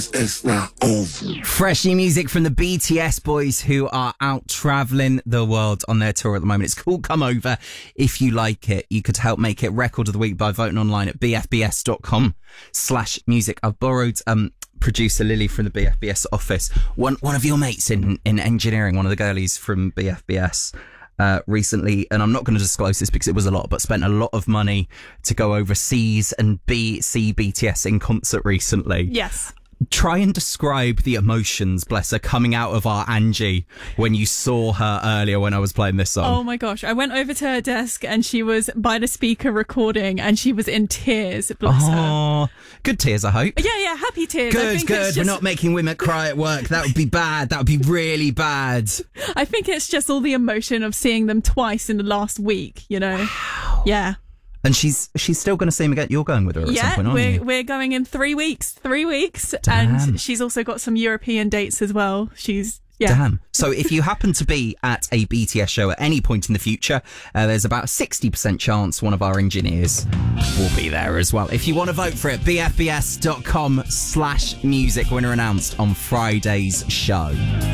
It's not over. Fresh new music from the BTS boys who are out travelling the world on their tour at the moment. It's called Come Over. If you like it, you could help make it Record of the Week by voting online at bfbs.com/music. I've borrowed producer Lily from the BFBS office. One of your mates in engineering, one of the girlies from BFBS, recently, and I'm not going to disclose this because it was a lot, but spent a lot of money to go overseas and see BTS in concert recently. Yes. Try and describe the emotions, bless her, coming out of our Angie when you saw her earlier when I was playing this song. Oh my gosh. I went over to her desk and she was by the speaker recording and she was in tears, bless her. Good tears, I hope. Yeah, happy tears. Good. We're not making women cry at work. That would be bad. That would be really bad. I think it's just all the emotion of seeing them twice in the last week, you know? Wow. Yeah. And she's still going to see him again. You're going with her at some point, aren't you? We're going in 3 weeks. 3 weeks. Damn. And she's also got some European dates as well. Damn. So if you happen to be at a BTS show at any point in the future, there's about a 60% chance one of our engineers will be there as well. If you want to vote for it, bfbs.com/music, winner announced on Friday's show.